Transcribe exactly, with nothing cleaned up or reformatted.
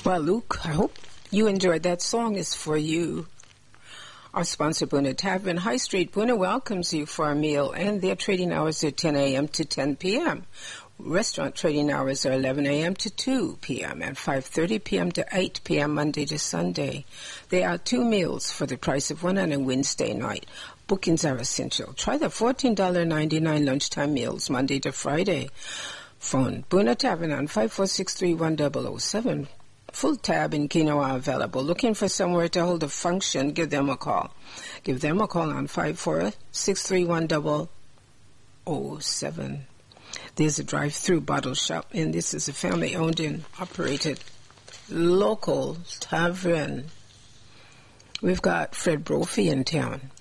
Well, Luke, I hope you enjoyed that song. Is for you. Our sponsor, Buna Tavern, High Street. Buna welcomes you for a meal, and their trading hours are ten a.m. to ten p.m. Restaurant trading hours are eleven a.m. to two p.m. and five thirty p.m. to eight p.m. Monday to Sunday. There are two meals for the price of one on a Wednesday night. Bookings are essential. Try the fourteen ninety-nine lunchtime meals Monday to Friday. Phone Buna Tavern on five four six three one zero zero seven. Full tab in quinoa available. Looking for somewhere to hold a function? Give them a call. Give them a call on five four six three one zero zero seven. There's a drive-through bottle shop, and this is a family-owned and operated local tavern. We've got Fred Brophy in town.